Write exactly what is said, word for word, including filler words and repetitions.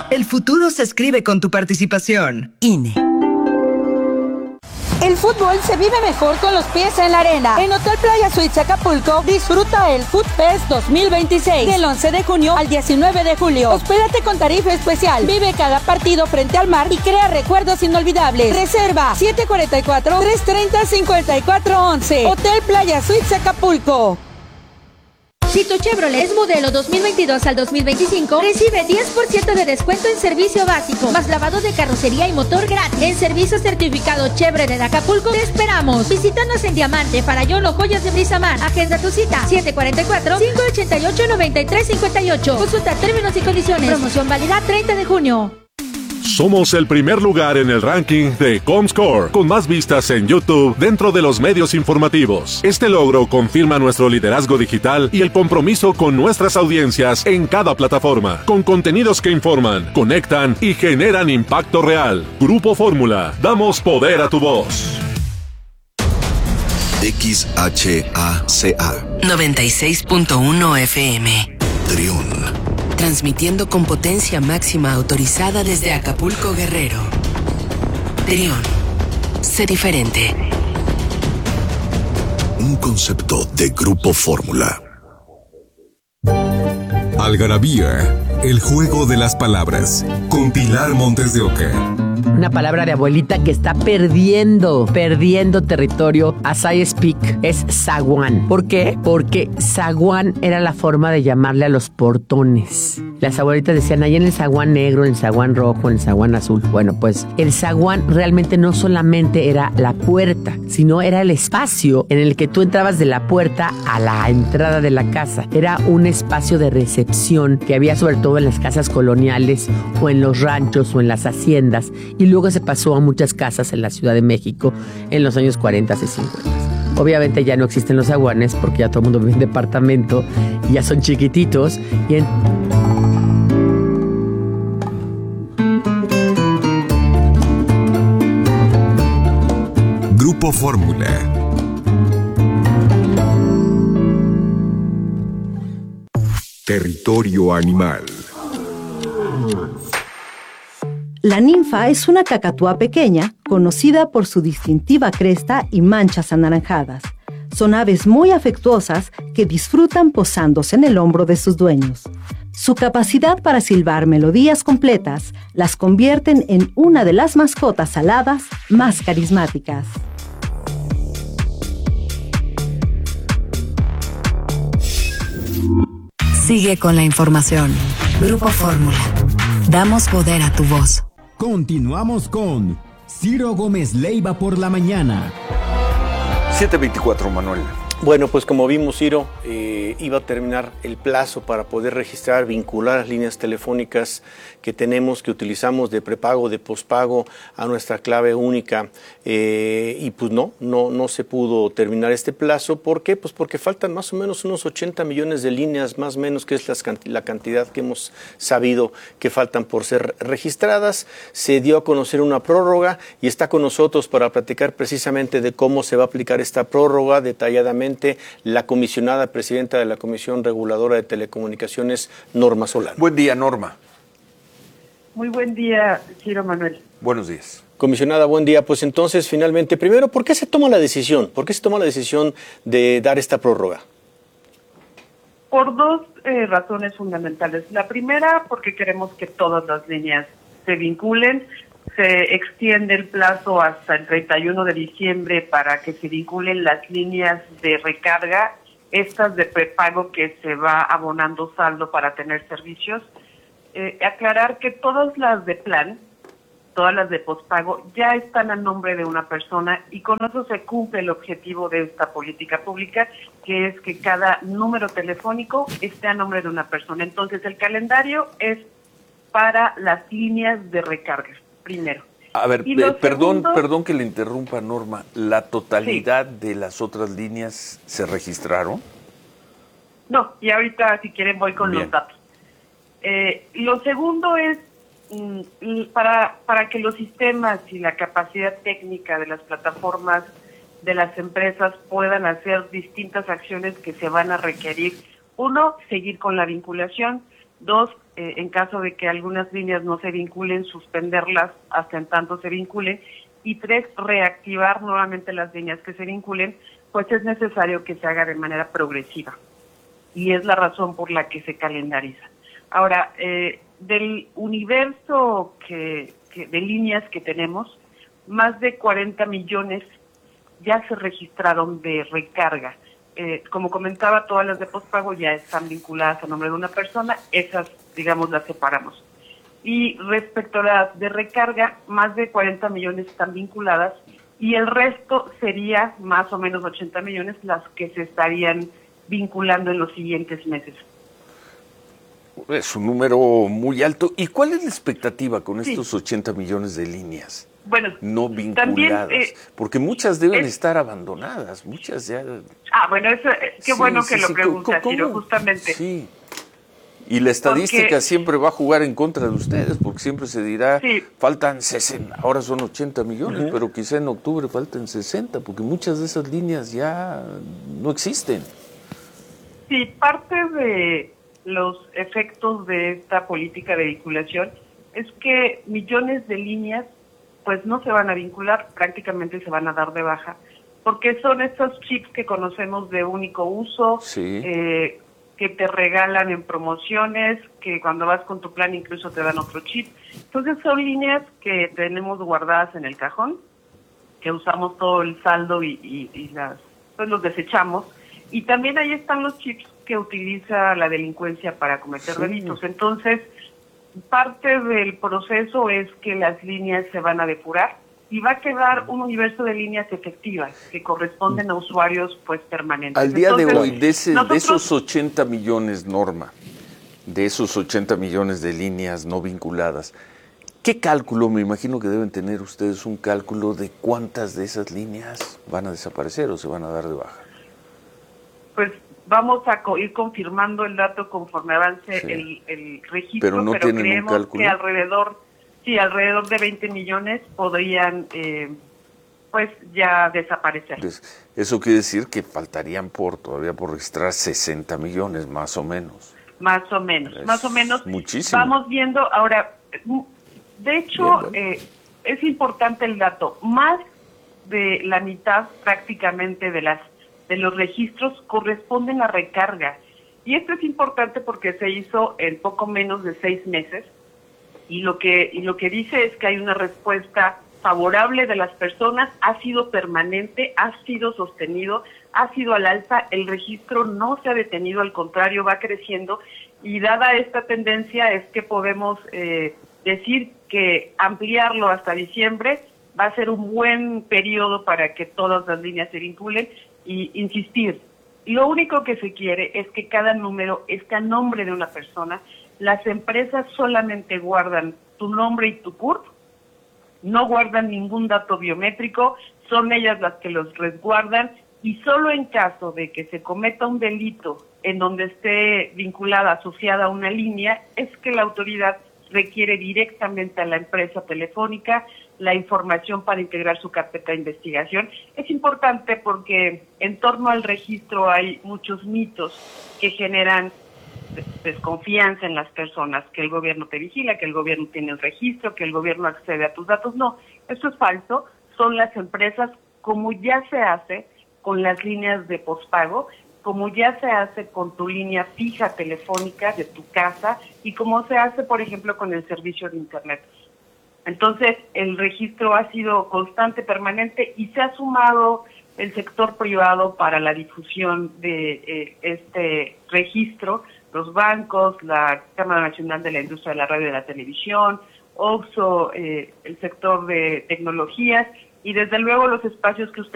El futuro se escribe con tu participación. I N E. El fútbol se vive mejor con los pies en la arena. En Hotel Playa Suites Acapulco, disfruta el Food Fest dos mil veintiséis del once de junio al diecinueve de julio. Hospédate con tarifa especial. Vive cada partido frente al mar y crea recuerdos inolvidables. Reserva siete cuatro cuatro, tres tres cero, cinco cuatro once. Hotel Playa Suites Acapulco. Si tu Chevrolet es modelo dos mil veintidós al dos mil veinticinco, recibe diez por ciento de descuento en servicio básico, más lavado de carrocería y motor gratis. En servicio certificado Chevrolet en Acapulco, te esperamos. Visítanos en Diamante, Farallón o Joyas de Brisamar. Agenda tu cita, siete cuatro cuatro, cinco ocho ocho, nueve tres cinco ocho. Consulta términos y condiciones. Promoción válida treinta de junio. Somos el primer lugar en el ranking de Comscore, con más vistas en YouTube dentro de los medios informativos. Este logro confirma nuestro liderazgo digital y el compromiso con nuestras audiencias en cada plataforma, con contenidos que informan, conectan y generan impacto real. Grupo Fórmula, damos poder a tu voz. X H A C A noventa y seis punto uno F M. Trión. Transmitiendo con potencia máxima autorizada desde Acapulco, Guerrero. Trión. Sé diferente. Un concepto de Grupo Fórmula. Algarabía, el juego de las palabras, con Pilar Montes de Oca. Una palabra de abuelita que está perdiendo, perdiendo territorio as I speak, es zaguán. ¿Por qué? Porque zaguán era la forma de llamarle a los portones. Las abuelitas decían, ahí en el zaguán negro, en el zaguán rojo, en el zaguán azul. Bueno, pues el zaguán realmente no solamente era la puerta, sino era el espacio en el que tú entrabas de la puerta a la entrada de la casa. Era un espacio de recepción que había sobre todo en las casas coloniales o en los ranchos o en las haciendas, y luego se pasó a muchas casas en la Ciudad de México en los años cuarenta y cincuenta. Obviamente ya no existen los zaguanes porque ya todo el mundo vive en departamento y ya son chiquititos. Y en... Grupo Fórmula. Territorio animal. La ninfa es una cacatúa pequeña, conocida por su distintiva cresta y manchas anaranjadas. Son aves muy afectuosas que disfrutan posándose en el hombro de sus dueños. Su capacidad para silbar melodías completas las convierten en una de las mascotas aladas más carismáticas. Sigue con la información. Grupo Fórmula. Damos poder a tu voz. Continuamos con Ciro Gómez Leiva por la mañana. siete veinticuatro, Manuel. Bueno, pues como vimos, Ciro, eh, iba a terminar el plazo para poder registrar, vincular las líneas telefónicas que tenemos, que utilizamos de prepago, de pospago a nuestra clave única, eh, y pues no, no, no se pudo terminar este plazo. ¿Por qué? Pues porque faltan más o menos unos ochenta millones de líneas, más o menos, que es las, la cantidad que hemos sabido que faltan por ser registradas. Se dio a conocer una prórroga y está con nosotros para platicar precisamente de cómo se va a aplicar esta prórroga detalladamente la comisionada presidenta de la Comisión Reguladora de Telecomunicaciones, Norma Solano. Buen día, Norma. Muy buen día, Ciro Manuel. Buenos días. Comisionada, buen día. Pues entonces, finalmente, primero, ¿por qué se toma la decisión? ¿Por qué se toma la decisión de dar esta prórroga? Por dos eh, razones fundamentales. La primera, porque queremos que todas las líneas se vinculen. Se extiende el plazo hasta el treinta y uno de diciembre para que se vinculen las líneas de recarga, estas de prepago que se va abonando saldo para tener servicios. Eh, aclarar que todas las de plan, todas las de pospago, ya están a nombre de una persona, y con eso se cumple el objetivo de esta política pública, que es que cada número telefónico esté a nombre de una persona. Entonces, el calendario es para las líneas de recarga. Primero. A ver, eh, perdón, segundo, perdón que le interrumpa, Norma. ¿La totalidad sí. de las otras líneas se registraron? No, y ahorita si quieren voy con Bien. los datos. Eh, lo segundo es mm, para, para que los sistemas y la capacidad técnica de las plataformas de las empresas puedan hacer distintas acciones que se van a requerir. Uno, seguir con la vinculación. Dos, eh, en caso de que algunas líneas no se vinculen, suspenderlas hasta en tanto se vinculen. Y tres, reactivar nuevamente las líneas que se vinculen, pues es necesario que se haga de manera progresiva. Y es la razón por la que se calendariza. Ahora, eh, del universo que, que de líneas que tenemos, más de cuarenta millones ya se registraron de recarga. Eh, como comentaba, todas las de postpago ya están vinculadas a nombre de una persona, esas, digamos, las separamos. Y respecto a las de recarga, más de cuarenta millones están vinculadas y el resto sería más o menos ochenta millones las que se estarían vinculando en los siguientes meses. Es un número muy alto. ¿Y cuál es la expectativa con sí. estos ochenta millones de líneas bueno, no vinculadas? También, eh, porque muchas deben es, estar abandonadas, muchas ya... Ah, bueno, eso, qué sí, bueno que sí, lo sí, preguntas, Ciro, justamente. Sí. Y la estadística porque, siempre va a jugar en contra de ustedes, porque siempre se dirá, sí. faltan sesenta, ahora son ochenta millones, uh-huh. pero quizá en octubre faltan sesenta, porque muchas de esas líneas ya no existen. Sí, parte de los efectos de esta política de vinculación es que millones de líneas pues no se van a vincular, prácticamente se van a dar de baja, porque son estos chips que conocemos de único uso, sí. eh, que te regalan en promociones, que cuando vas con tu plan incluso te dan otro chip. Entonces son líneas que tenemos guardadas en el cajón, que usamos todo el saldo y, y, y las pues los desechamos. Y también ahí están los chips que utiliza la delincuencia para cometer sí. delitos. Entonces, parte del proceso es que las líneas se van a depurar y va a quedar un universo de líneas efectivas que corresponden a usuarios pues permanentes. Al día Entonces, de hoy, de, ese, nosotros, de esos ochenta millones, Norma, de esos ochenta millones de líneas no vinculadas, ¿qué cálculo? Me imagino que deben tener ustedes un cálculo de cuántas de esas líneas van a desaparecer o se van a dar de baja. Pues vamos a co- ir confirmando el dato conforme avance sí. el, el registro, pero, no pero tienen creemos un cálculo. que alrededor, sí, alrededor de veinte millones podrían eh, pues ya desaparecer. Pues eso quiere decir que faltarían por todavía por registrar sesenta millones, más o menos. Más o menos, es más o menos. Muchísimo. Vamos viendo ahora, de hecho, Bien, eh, es importante el dato, más de la mitad prácticamente de las de los registros corresponden a recarga. Y esto es importante porque se hizo en poco menos de seis meses y lo que y lo que dice es que hay una respuesta favorable de las personas, ha sido permanente, ha sido sostenido, ha sido al alza, el registro no se ha detenido, al contrario, va creciendo y dada esta tendencia es que podemos eh, decir que ampliarlo hasta diciembre va a ser un buen periodo para que todas las líneas se vinculen. Y insistir, lo único que se quiere es que cada número esté a nombre de una persona. Las empresas solamente guardan tu nombre y tu C U R P, no guardan ningún dato biométrico, son ellas las que los resguardan y solo en caso de que se cometa un delito en donde esté vinculada, asociada a una línea, es que la autoridad requiere directamente a la empresa telefónica la información para integrar su carpeta de investigación. Es importante porque en torno al registro hay muchos mitos que generan desconfianza en las personas, que el gobierno te vigila, que el gobierno tiene el registro, que el gobierno accede a tus datos. No, eso es falso. Son las empresas, como ya se hace con las líneas de pospago, como ya se hace con tu línea fija telefónica de tu casa y como se hace, por ejemplo, con el servicio de Internet. Entonces, el registro ha sido constante, permanente, y se ha sumado el sector privado para la difusión de eh, este registro, los bancos, la Cámara Nacional de la Industria de la Radio y de la Televisión, Oxxo, eh, el sector de tecnologías, y desde luego los espacios que usted